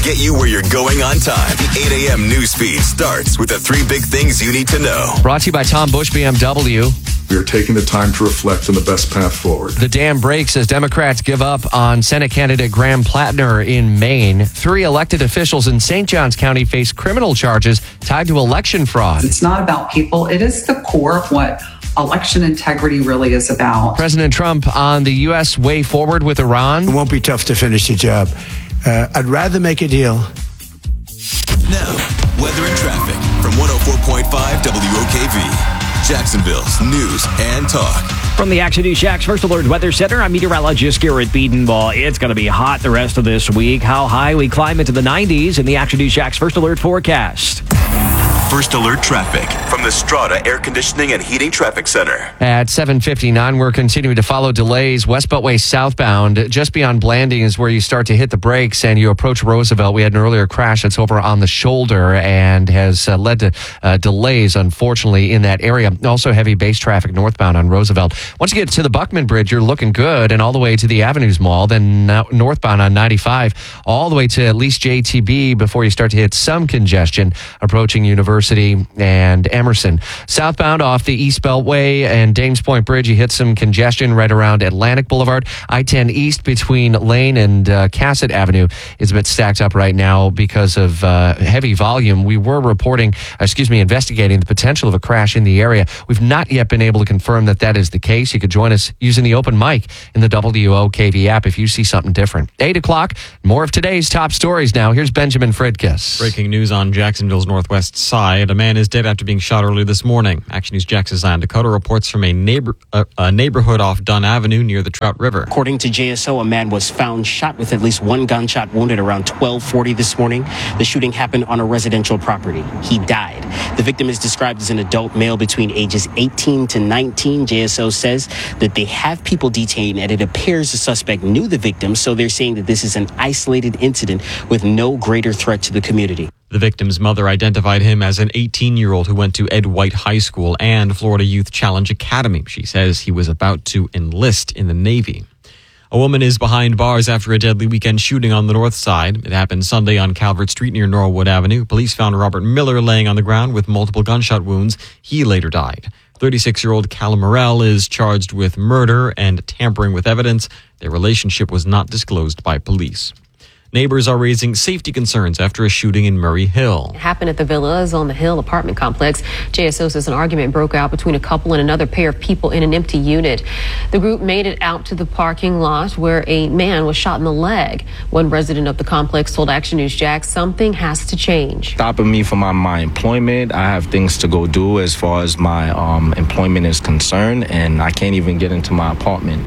get you where you're going on time. The 8 a.m. news feed starts with the 3 big things you need to know. Brought to you by Tom Busch BMW. We are taking the time to reflect on the best path forward. The dam breaks as Democrats give up on Senate candidate Graham Plattner in Maine. 3 elected officials in St. Johns County face criminal charges tied to election fraud. It's not about people. It is the core of what election integrity really is about. President Trump on the U.S. way forward with Iran. It won't be tough to finish the job. I'd rather make a deal. Now, weather and traffic from 104.5 WOKV. Jacksonville's news and talk. From the Action News Shack's First Alert Weather Center, I'm meteorologist Garrett Biedenball. It's going to be hot the rest of this week. How high? We climb into the 90s in the Action News Shack's First Alert forecast. First Alert traffic from the Strata Air Conditioning and Heating Traffic Center. At 7:59, we're continuing to follow delays. West Beltway southbound, just beyond Blanding is where you start to hit the brakes and you approach Roosevelt. We had an earlier crash that's over on the shoulder and has led to delays, unfortunately, in that area. Also heavy base traffic northbound on Roosevelt. Once you get to the Buckman Bridge, you're looking good, and all the way to the Avenues Mall, then northbound on 95, all the way to at least JTB before you start to hit some congestion approaching University and Emerson. Southbound off the East Beltway and Dames Point Bridge, you hit some congestion right around Atlantic Boulevard. I-10 East between Lane and Cassett Avenue is a bit stacked up right now because of heavy volume. We were investigating the potential of a crash in the area. We've not yet been able to confirm that is the case. You could join us using the open mic in the WOKV app if you see something different. 8 o'clock, more of today's top stories now. Here's Benjamin Fridkiss. Breaking news on Jacksonville's northwest side. A man is dead after being shot early this morning. Action News Jackson Zion Dakota reports from a neighborhood off Dunn Avenue near the Trout River. According to JSO, a man was found shot with at least 1 gunshot wound at around 12:40 this morning. The shooting happened on a residential property. He died. The victim is described as an adult male between ages 18 to 19. JSO says that they have people detained, and it appears the suspect knew the victim, so they're saying that this is an isolated incident with no greater threat to the community. The victim's mother identified him as an 18-year-old who went to Ed White High School and Florida Youth Challenge Academy. She says he was about to enlist in the Navy. A woman is behind bars after a deadly weekend shooting on the north side. It happened Sunday on Calvert Street near Norwood Avenue. Police found Robert Miller laying on the ground with multiple gunshot wounds. He later died. 36-year-old Callum Morrell is charged with murder and tampering with evidence. Their relationship was not disclosed by police. Neighbors are raising safety concerns after a shooting in Murray Hill. It happened at the Villas on the Hill apartment complex. JSO says an argument broke out between a couple and another pair of people in an empty unit. The group made it out to the parking lot where a man was shot in the leg. One resident of the complex told Action News Jack something has to change. Stopping me from my employment. I have things to go do as far as my employment is concerned, and I can't even get into my apartment.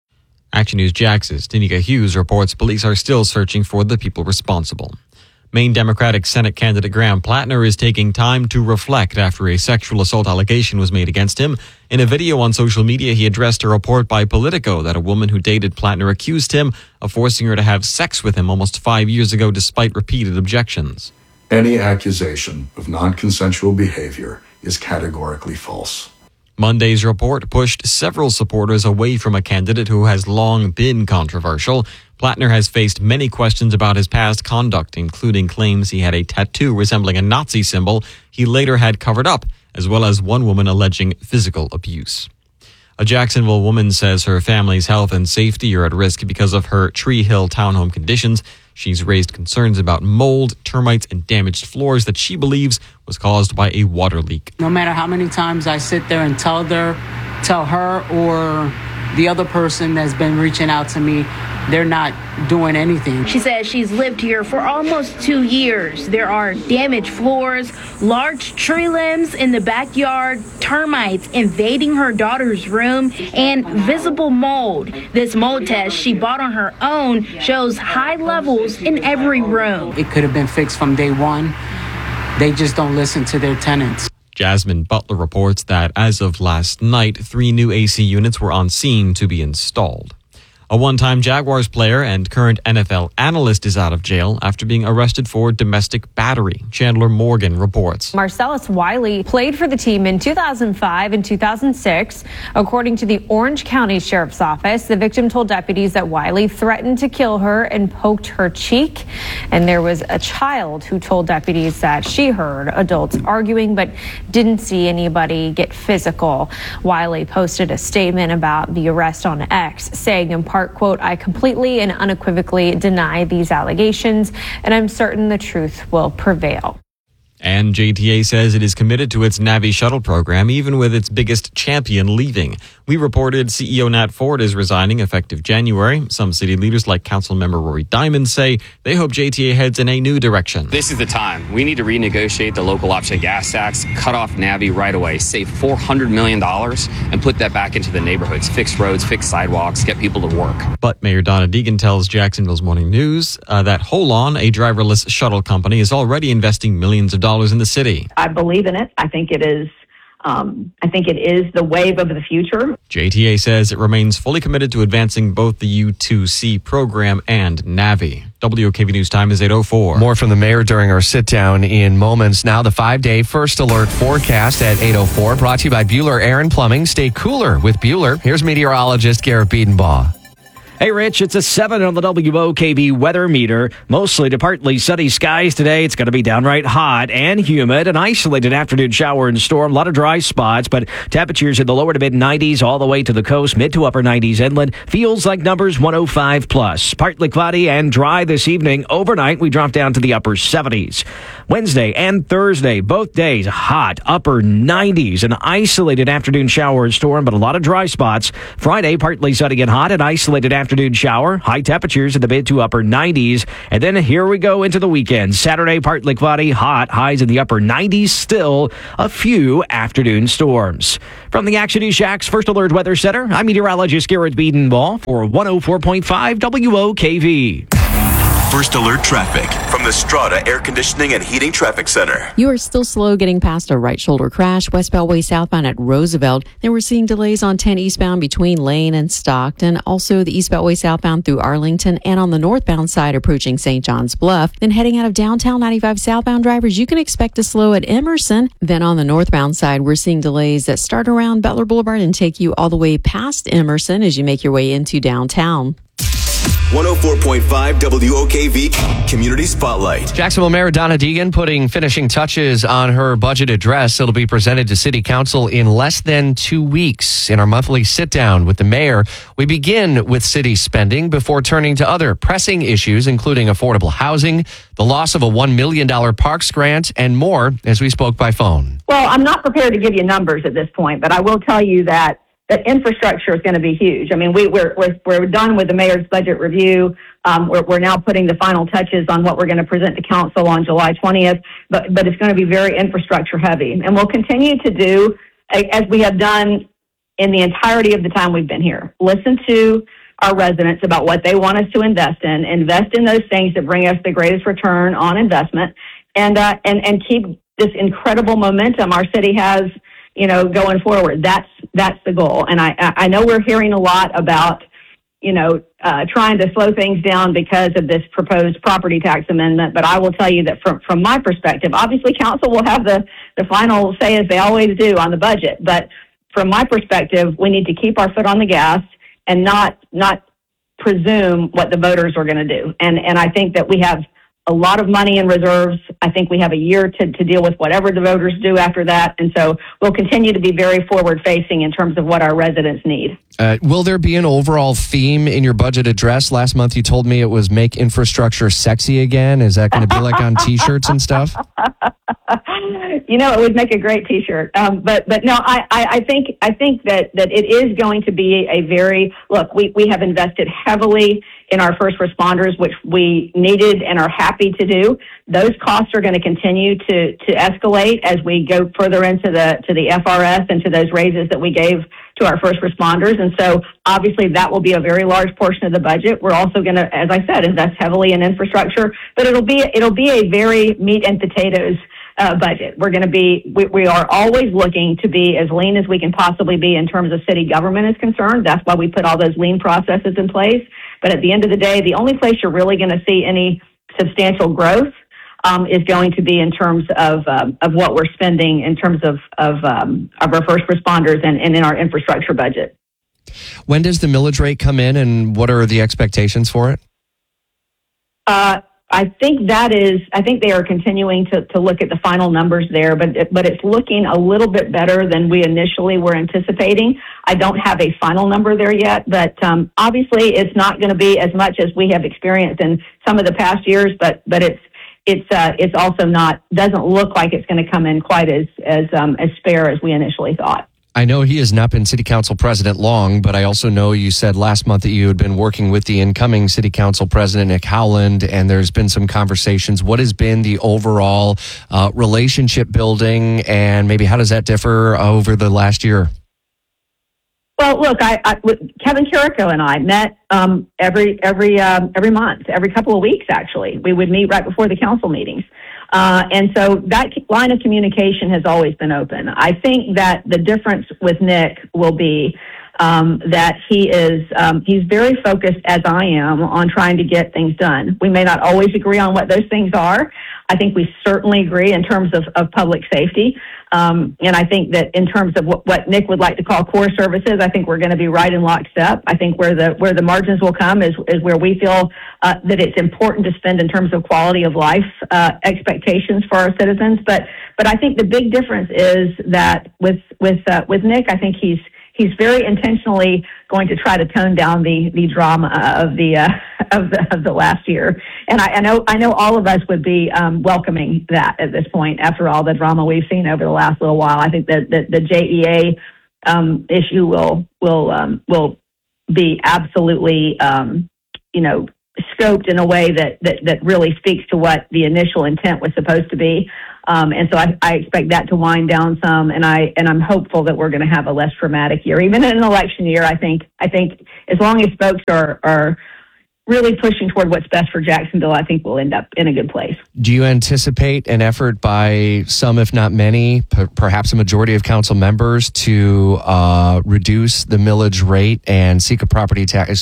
Action News Jax's Danica Hughes reports police are still searching for the people responsible. Maine Democratic Senate candidate Graham Plattner is taking time to reflect after a sexual assault allegation was made against him. In a video on social media, he addressed a report by Politico that a woman who dated Plattner accused him of forcing her to have sex with him almost 5 years ago despite repeated objections. Any accusation of non-consensual behavior is categorically false. Monday's report pushed several supporters away from a candidate who has long been controversial. Plattner has faced many questions about his past conduct, including claims he had a tattoo resembling a Nazi symbol he later had covered up, as well as one woman alleging physical abuse. A Jacksonville woman says her family's health and safety are at risk because of her Tree Hill townhome conditions. She's raised concerns about mold, termites, and damaged floors that she believes was caused by a water leak. No matter how many times I sit there and tell her or the other person that's been reaching out to me, they're not doing anything. She says she's lived here for almost 2 years. There are damaged floors, large tree limbs in the backyard, termites invading her daughter's room, and visible mold. This mold test she bought on her own shows high levels in every room. It could have been fixed from day one. They just don't listen to their tenants. Jasmine Butler reports that as of last night, 3 new AC units were on scene to be installed. A one-time Jaguars player and current NFL analyst is out of jail after being arrested for domestic battery. Chandler Morgan reports. Marcellus Wiley played for the team in 2005 and 2006. According to the Orange County Sheriff's Office, the victim told deputies that Wiley threatened to kill her and poked her cheek. And there was a child who told deputies that she heard adults arguing but didn't see anybody get physical. Wiley posted a statement about the arrest on X, saying in part, quote, "I completely and unequivocally deny these allegations, and I'm certain the truth will prevail." And JTA says it is committed to its Navi shuttle program, even with its biggest champion leaving. We reported CEO Nat Ford is resigning effective January. Some city leaders like Councilmember Rory Diamond say they hope JTA heads in a new direction. This is the time. We need to renegotiate the local option gas tax, cut off Navi right away, save $400 million, and put that back into the neighborhoods. Fix roads, fix sidewalks, get people to work. But Mayor Donna Deegan tells Jacksonville's Morning News that Holon, a driverless shuttle company, is already investing millions of dollars in the city. I believe in it. I think it is the wave of the future. JTA says it remains fully committed to advancing both the U2C program and Navi. WOKV News time is 8:04. More from the mayor during our sit down in moments. Now the 5-day first alert forecast at 8:04, brought to you by Bueller Air & Plumbing. Stay cooler with Bueller. Here's meteorologist Garrett Biedenbaugh. Hey, Rich, it's a 7 on the WOKV weather meter. Mostly to partly sunny skies today. It's going to be downright hot and humid. An isolated afternoon shower and storm. A lot of dry spots, but temperatures in the lower to mid 90s all the way to the coast, mid to upper 90s inland. Feels like numbers 105 plus. Partly cloudy and dry this evening. Overnight, we drop down to the upper 70s. Wednesday and Thursday, both days hot, upper 90s. An isolated afternoon shower and storm, but a lot of dry spots. Friday, partly sunny and hot. An isolated afternoon shower, high temperatures in the mid to upper 90s. And then here we go into the weekend. Saturday, partly cloudy, hot, highs in the upper 90s, still a few afternoon storms. From the Action News Shack's First Alert Weather Center, I'm meteorologist Garrett Biedenbaugh for 104.5 WOKV. First Alert traffic from the Strata Air Conditioning and Heating Traffic Center. You are still slow getting past a right shoulder crash, West Beltway southbound at Roosevelt. Then we're seeing delays on 10 eastbound between Lane and Stockton. Also, the East Beltway southbound through Arlington and on the northbound side approaching St. John's Bluff. Then heading out of downtown 95 southbound drivers, you can expect to slow at Emerson. Then on the northbound side, we're seeing delays that start around Butler Boulevard and take you all the way past Emerson as you make your way into downtown. 104.5 WOKV Community Spotlight. Jacksonville Mayor Donna Deegan putting finishing touches on her budget address. It'll be presented to City Council in less than 2 weeks. In our monthly sit-down with the mayor, we begin with city spending before turning to other pressing issues, including affordable housing, the loss of a $1 million Parks grant, and more as we spoke by phone. Well, I'm not prepared to give you numbers at this point, but I will tell you that infrastructure is going to be huge. I mean, we're done with the mayor's budget review. We're now putting the final touches on what we're going to present to council on July 20th, but it's going to be very infrastructure heavy. And we'll continue to do, as we have done in the entirety of the time we've been here, listen to our residents about what they want us to invest in those things that bring us the greatest return on investment, and keep this incredible momentum our city has, going forward. That's the goal. And I know we're hearing a lot about, trying to slow things down because of this proposed property tax amendment. But I will tell you that from my perspective, obviously council will have the final say, as they always do, on the budget. But from my perspective, we need to keep our foot on the gas and not presume what the voters are going to do. And I think that we have a lot of money in reserves. I think we have a year to deal with whatever the voters do after that. And so we'll continue to be very forward-facing in terms of what our residents need. Will there be an overall theme in your budget address? Last month you told me it was make infrastructure sexy again. Is that going to be like on T-shirts and stuff? It would make a great T-shirt. But no, I think that it is going to be a very, look, we have invested heavily in our first responders, which we needed and are happy to do. Those costs are going to continue to escalate as we go further into the FRS and to those raises that we gave to our first responders. And so obviously that will be a very large portion of the budget. We're also going to, as I said, invest heavily in infrastructure, but it'll be a very meat and potatoes budget. We're going to be, we are always looking to be as lean as we can possibly be in terms of city government is concerned. That's why we put all those lean processes in place. But at the end of the day, the only place you're really going to see any substantial growth is going to be in terms of what we're spending in terms of our first responders and in our infrastructure budget. When does the millage rate come in, and what are the expectations for it? I think they are continuing to look at the final numbers there, but it's looking a little bit better than we initially were anticipating. I don't have a final number there yet, but obviously it's not going to be as much as we have experienced in some of the past years, but it's also doesn't look like it's going to come in quite as spare as we initially thought. I know he has not been city council president long, but I also know you said last month that you had been working with the incoming city council president, Nick Howland, and there's been some conversations. What has been the overall relationship building, and maybe how does that differ over the last year? Well, look, Kevin Carrico and I met every month, every couple of weeks, actually. We would meet right before the council meetings. And so that line of communication has always been open. I think that the difference with Nick will be that he's very focused, as I am, on trying to get things done. We may not always agree on what those things are. I think we certainly agree in terms of public safety. And I think that in terms of what Nick would like to call core services, I think we're going to be right in lockstep. I think where the margins will come is where we feel that it's important to spend in terms of quality of life expectations for our citizens. But I think the big difference is that with Nick, I think he's very intentionally going to try to tone down the drama of the last year, and I know all of us would be welcoming that at this point. After all the drama we've seen over the last little while, I think that the JEA issue will be absolutely scoped in a way that really speaks to what the initial intent was supposed to be. And so I expect that to wind down some, and I'm hopeful that we're going to have a less traumatic year. Even in an election year, I think as long as folks are really pushing toward what's best for Jacksonville, I think we'll end up in a good place. Do you anticipate an effort by some, if not many, perhaps a majority of council members to reduce the millage rate and seek a property tax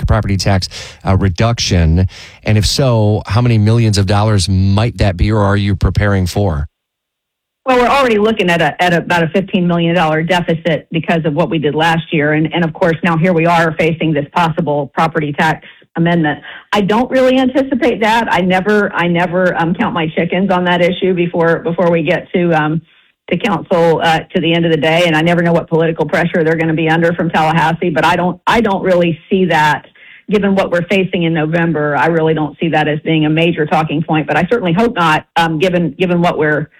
reduction? And if so, how many millions of dollars might that be, or are you preparing for? Well, we're already looking at about a $15 million deficit because of what we did last year. And of course, now here we are facing this possible property tax amendment. I don't really anticipate that. I never count my chickens on that issue before we get to council to the end of the day. And I never know what political pressure they're going to be under from Tallahassee. But I don't really see that. Given what we're facing in November, I really don't see that as being a major talking point. But I certainly hope not, given what we're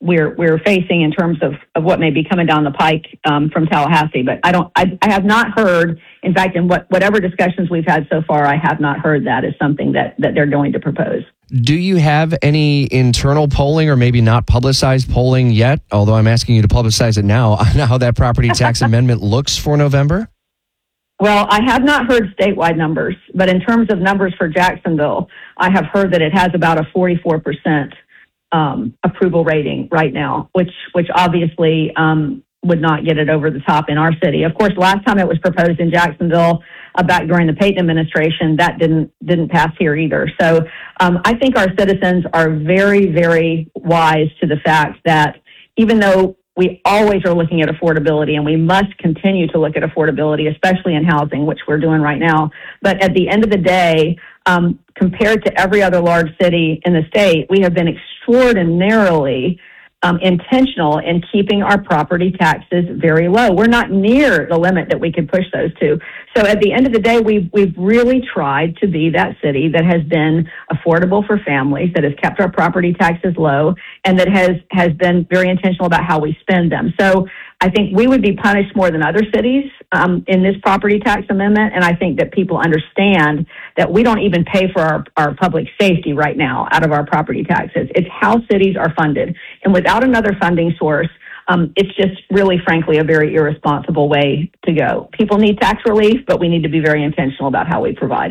facing in terms of what may be coming down the pike from Tallahassee. But I have not heard, in fact, in whatever discussions we've had so far, I have not heard that as something that they're going to propose. Do you have any internal polling, or maybe not publicized polling yet, although I'm asking you to publicize it now, on how that property tax amendment looks for November? Well, I have not heard statewide numbers, but in terms of numbers for Jacksonville, I have heard that it has about a 44% approval rating right now, which obviously would not get it over the top in our city. Of course, last time it was proposed in Jacksonville, back during the Payton administration, that didn't pass here either. So I think our citizens are very, very wise to the fact that even though we always are looking at affordability, and we must continue to look at affordability, especially in housing, which we're doing right now. But at the end of the day, compared to every other large city in the state, we have been extraordinarily intentional in keeping our property taxes very low. We're not near the limit that we could push those to. So at the end of the day, we've really tried to be that city that has been affordable for families, that has kept our property taxes low, and that has been very intentional about how we spend them. So I think we would be punished more than other cities in this property tax amendment, and I think that people understand that we don't even pay for our public safety right now out of our property taxes. It's how cities are funded. And without another funding source, it's just really, frankly, a very irresponsible way to go. People need tax relief, but we need to be very intentional about how we provide it.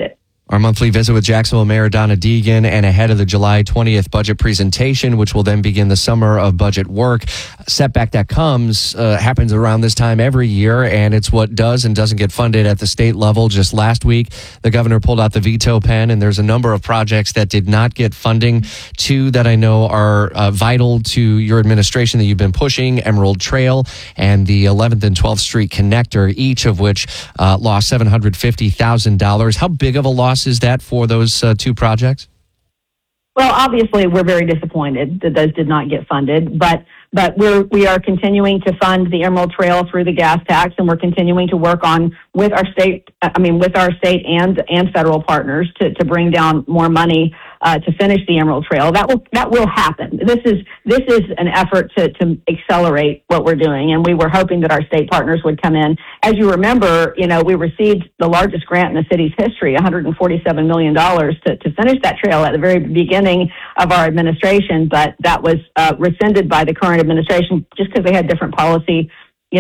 Our monthly visit with Jacksonville Mayor Donna Deegan, and ahead of the July 20th budget presentation, which will then begin the summer of budget work. Setback that comes happens around this time every year, and it's what does and doesn't get funded at the state level. Just last week, the governor pulled out the veto pen, and there's a number of projects that did not get funding. Two that I know are vital to your administration that you've been pushing, Emerald Trail and the 11th and 12th Street connector, each of which lost $750,000. How big of a loss is that for those two projects? Well, obviously, we're very disappointed that those did not get funded, but we are continuing to fund the Emerald Trail through the gas tax, and we're continuing to work on with our state and federal partners to bring down more money to finish the Emerald Trail. That will happen. This is an effort to accelerate what we're doing, and we were hoping that our state partners would come in. As you remember, we received the largest grant in the city's history, $147 million to finish that trail at the very beginning of our administration, but that was rescinded by the current administration just because they had different policy,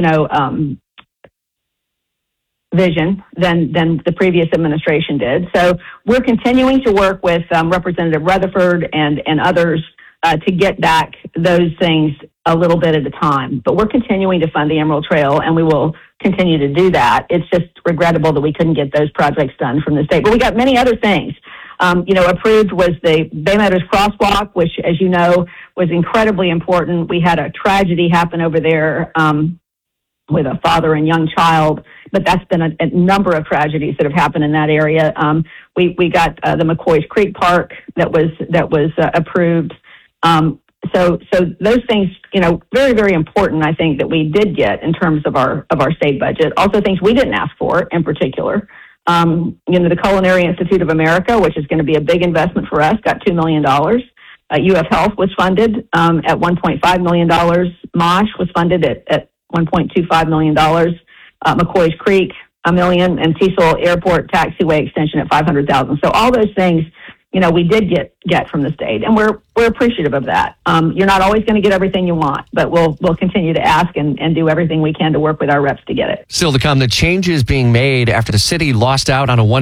vision than the previous administration did. So we're continuing to work with Representative Rutherford and others to get back those things a little bit at a time. But we're continuing to fund the Emerald Trail, and we will continue to do that. It's just regrettable that we couldn't get those projects done from the state. But we got many other things. Approved was the Bay Meadows Crosswalk, which, as you know, was incredibly important. We had a tragedy happen over there with a father and young child, but that's been a number of tragedies that have happened in that area. We got the McCoy's Creek Park that was approved. So those things, very, very important, I think, that we did get in terms of our state budget. Also things we didn't ask for in particular. The Culinary Institute of America, which is going to be a big investment for us, got $2 million. UF Health was funded at $1.5 million. MOSH was funded at $1.25 million. McCoy's Creek, $1 million, and Cecil Airport taxiway extension at $500,000. So all those things, we did get from the state, and we're appreciative of that. You're not always going to get everything you want, but we'll continue to ask and do everything we can to work with our reps to get it. Still to come, the changes being made after the city lost out on a